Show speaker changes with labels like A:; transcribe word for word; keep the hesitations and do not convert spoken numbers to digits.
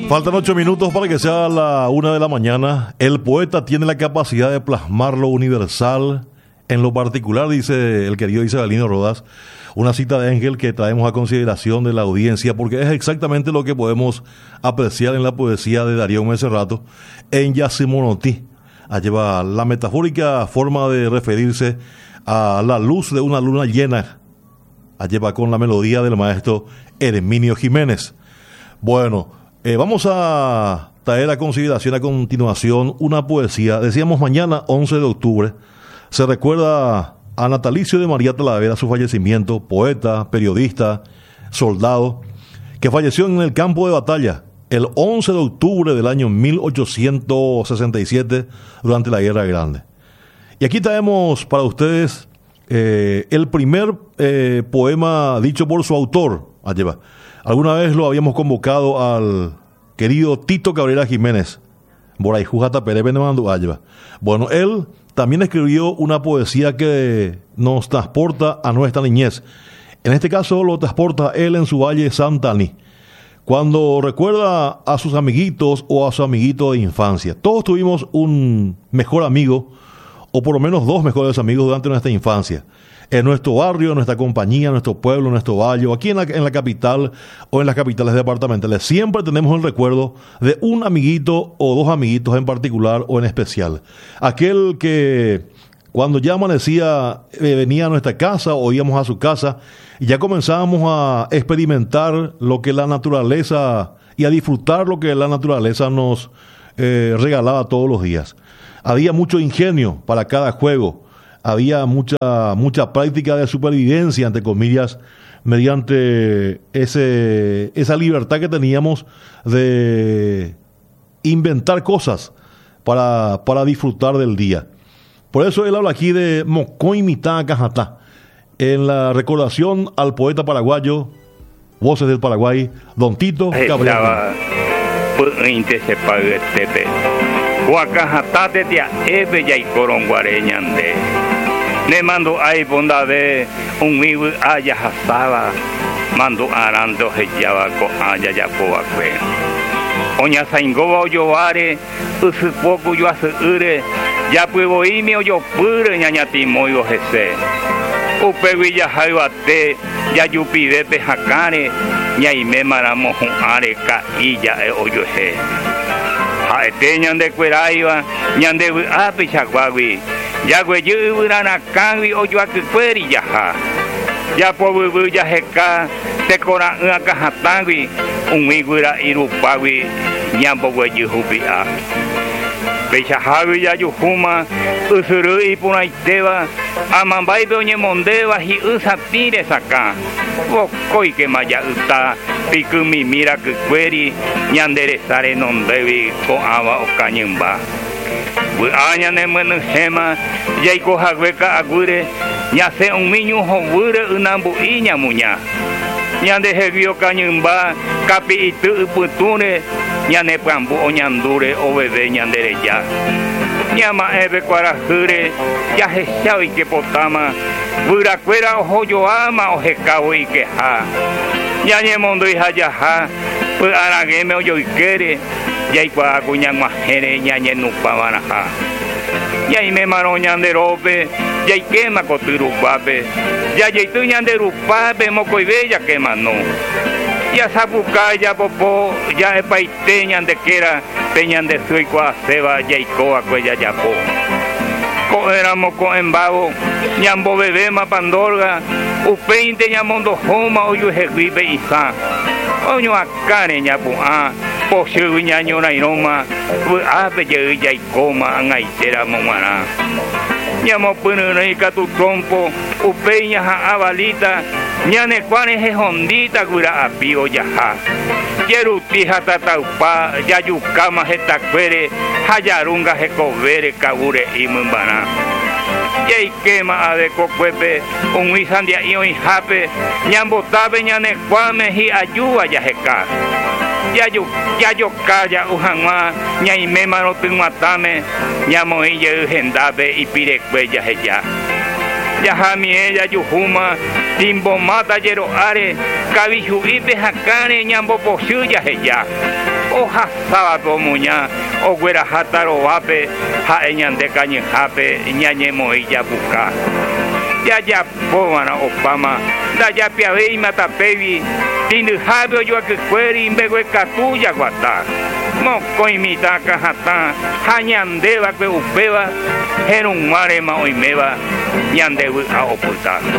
A: Faltan ocho minutos para que sea la una de la mañana. El poeta tiene la capacidad de plasmar lo universal en lo particular, dice el querido Isabelino Rodas. Una cita de Ángel que traemos a consideración de la audiencia, porque es exactamente lo que podemos apreciar en la poesía de Darío Mecerrato en Yasimonotí. Lleva la metafórica forma de referirse a la luz de una luna llena. Lleva con la melodía del maestro Herminio Jiménez. Bueno, eh, vamos a traer a consideración a continuación una poesía. Decíamos mañana, once de octubre, se recuerda a Natalicio de María Talavera, su fallecimiento, poeta, periodista, soldado, que falleció en el campo de batalla el once de octubre del año mil ochocientos sesenta y siete durante la Guerra Grande. Y aquí traemos para ustedes eh, el primer eh, poema dicho por su autor. Allá. Alguna vez lo habíamos convocado al querido Tito Cabrera Jiménez. Bueno, él también escribió una poesía que nos transporta a nuestra niñez. En este caso lo transporta él en su valle Santaní, cuando recuerda a sus amiguitos o a su amiguito de infancia. Todos tuvimos un mejor amigo, o por lo menos dos mejores amigos durante nuestra infancia. En nuestro barrio, en nuestra compañía, en nuestro pueblo, en nuestro valle, o aquí en la, en la capital o en las capitales departamentales, siempre tenemos el recuerdo de un amiguito o dos amiguitos en particular o en especial. Aquel que cuando ya amanecía eh, venía a nuestra casa o íbamos a su casa y ya comenzábamos a experimentar lo que la naturaleza y a disfrutar lo que la naturaleza nos eh, regalaba todos los días. Había mucho ingenio para cada juego. Había mucha mucha práctica de supervivencia, entre comillas, mediante ese esa libertad que teníamos de inventar cosas para, para disfrutar del día. Por eso él habla aquí de Mocoy Mitá Cajatá, en la recordación al poeta paraguayo, voces del Paraguay, don Tito Cabrera.
B: Guacajatate tia ebe ya ikoronguare ñande. Ne mando ai bondade un miu aya hasaba. Mando arando hejaba ko aya ya poakwe. Oña saingoba oyovare usu poco yo asu ure. Ya puevo irme oyo pure ñañati moyo jese. Upegui ya haibate ya yupide pe hakare. Ñaime maramo hun are ka iya e oyo he. Haete ñande cueraiva, ñande api chaguagui, ya güey urana cangui o yo aquí cueri ya ha. Ya pobu ya heca, te cora una caja tangui, un miguira irupagui, ñambo güey jubia. Pechahavi ya yuhuma, usuru y punaiteva, amambai doña mondeva y usa tire saca. Bocoi que maya uta, pikumi mira que cueri, ñandere sare non devi ko ava o cañimba. Buaña ne menu sema, yaiko hagweka agure, ñase un niño hovure unambu iña muña. Ñande hevio cañimba, capi itu putune, ñane pambu o ñandure obede ñandere ya. Ñama ebe cuarajure, ya hechao y que potama, buracuera ojo yo ama o jecao y que ha. Ñañe mondo y hayaha, pues arageme o yo y quiere, ya y cuacuñan majere, ñañe nupavanaja. Ya y me maroñan de rope, ya y quema cotirupape, ya y tu ñanderupape, moco y bella quema no. Ya sabuca, ya popó, ya epaiteñan de quera, peñan de suico seba, ya y coa cuella ya po. Coéramos con embabo, ñambo bebé ma pandorga, upeinte ñamondo homa o yo jeguibe isa. Oño acare ñapua, poseu ñañona iroma, ape ya y coma, angaitera momara. Ñamo punune y catu trompo, upeña ja abalita, ñane cuane je hondita gura apio yaha. Yeruti hata taupa, yayukama jeta cuere, hayarunga je covere cabure y mumbana. Yay quema a de cocuepe, un isandia y un jape, ñambotabe ñane cuame y ayuda yajeca. Yayu, yayo calla ujanma, ñaime mano matame, ñamo ella ujendabe y pire cuella ya. Yahami ella yuhuma, timbo mata yero are, cabijuipe jacane, ñambo posuya ya. ohasava tomuña ogueraha tarovape ha'e ñande kañyhápe ñañemoĩ japuka jajapóvana opáma ndajapiavéima tapévi tindyhápe ojoakykuéri mbeguekatu jaguata mokõi mitã kahatã ha ñandévape upéva herũguarema oiméva ñandevy'a opyta.